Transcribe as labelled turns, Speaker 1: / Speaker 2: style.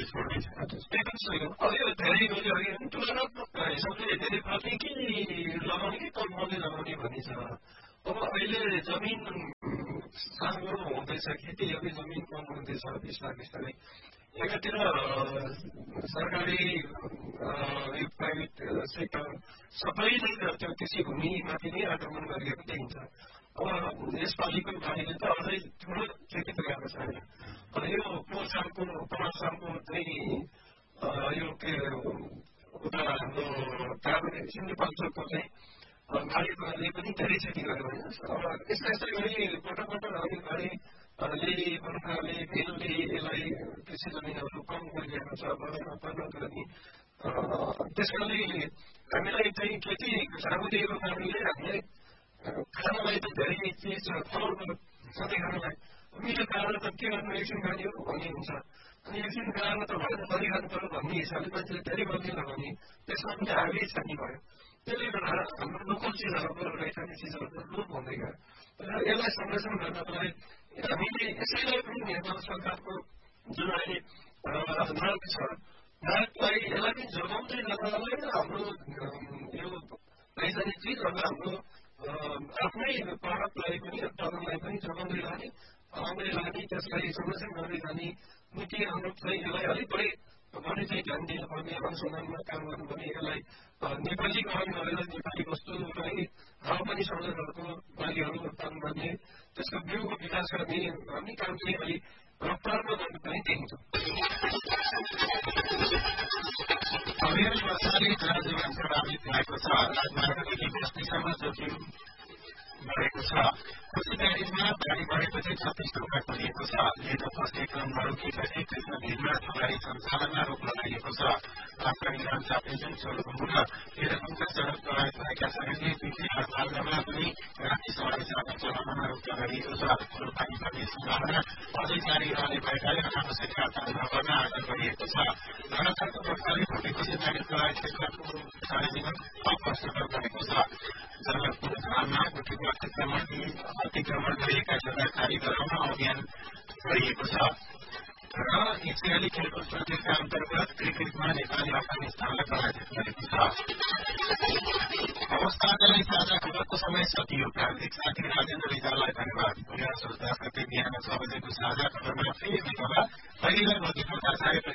Speaker 1: छोड्दैछ।
Speaker 2: त्यही पनि सही हो। अब यो धेरै मैले अघि तुलनात्मक हिसाबले धेरै प्राथमिकी लगाउने कि कमले लगाउने भन्ने छ। अब अहिले जमिन सानो हुँदैछ, खेतीयोग्य जमिन कम हुँदैछ बिस्तारै। एकातिर सरकारी यो प्राइभेट सेक्टर सबैले त्यो कृषि भूमिमाथि नै आक्रमण गरिएको देखिन्छ। अब यसपालिको बाढीले त अझै ठुलो क्षति पुर्याएको छ होइन। यो पोहोर सालको चाहिँ यो के उता हाम्रो कार्बन सिन्धुपाल्चोकको चाहिँ बाढीले पनि धेरै क्षति गर्यो होइन। अब यस्तै गरी पटक अलिकति बर्खाले भेलले यसलाई कृषि जमिनहरू कम गरिरहेको छ परिणत गर्ने। त्यसकारणले हामीलाई चाहिँ खेती सामुदायिकको कारणले हामीले खानलाई त धेरै चिज फलफुल सधैँ खानलाई मिठो खाना त के गर्नु एकछिन खाने हो भन्ने हुन्छ। अनि एकछिन खाना त भएन बढी खानु पर्यो भन्ने हिसाबले मान्छेले धेरै बढी लगाउने त्यसमा पनि आगे छान्ने भयो। त्यसले गर्दा हाम्रो लोकल चिजहरूको रैथाने चिजहरूको लोप हुँदै गयो। यसलाई संरक्षण गर्नको लागि हामीले यसैलाई पनि नेपाल सरकारको जुन अहिले माग छ मागलाई यसलाई पनि जोगाउँदै जाँदालाई हाम्रो यो रैथाने चिजहरू हाम्रो आफ्नै प्रडक्टलाई पनि उत्पादनलाई पनि जोगाउँदै लाने त्यसलाई संरक्षण गर्दै जाने नीति अनुरूप चाहिँ यसलाई अलिक बढी पनि चाहिँ ध्यान दिनुपर्ने अनुसन्धानमा काम गर्नुपर्ने यसलाई नेपालीकरण गरेर नेपाली वस्तुलाई हावापानी सौदाहरूको बालीहरू उत्पादन गर्ने त्यसको बिउको विकास गर्ने भन्ने काम चाहिँ अलिक रफ्तारमा गर्नुपर्ने देखिन्छ।
Speaker 1: अभियान वर्षाले जनजीवन प्रभावित भएको छ। राजमार्गदेखि बस्तीसम्म जोखिम बढेको छ। कोशीबारीमा बाढी बढेपछि 36 ढोका खोलिएको छ। लेदो फस्ने क्रममा रोकिएपछि कृष्ण भिरमा ठोगारी सञ्चालनमा रोक लगाइएको छ। राजधानी चापिजुङ सोलुखुम्बु र तेह्रथुमका सड़क प्रभावित भएका सँगै दुई हडतालमा पनि राति सवारी साधन चलाउनमा रोक लगाइएको छ। ठूलो पानी पर्ने सम्भावना अझै जारी रहने भएकाले अनावश्यक यात्रा नगर्न आग्रह गरिएको छ। लगातारको बर्खाले भोटे कोशीबारी प्रभावित क्षेत्रको जनजीवन अकष्टकर बनेको छ। जगतपुर धाममा गुठीको अतिक्रमण गरिएका जग्गा खाली गराउन अभियान गरिएको छ। र एसियाली खेलकुद प्रतियोगिता अन्तर्गत क्रिकेटमा नेपालले अफगानिस्तानलाई पराजित गरेको छ। अवस्थालाई साझा खबरको समय सकियो। प्राविधिक साथी राजेन्द्र रिजाललाई धन्यवाद। भोलि 10 गते बिहान 6 बजेको साझा खबरमा फेरि भेटौँला। अहिलेलाई म दीपक आचार्य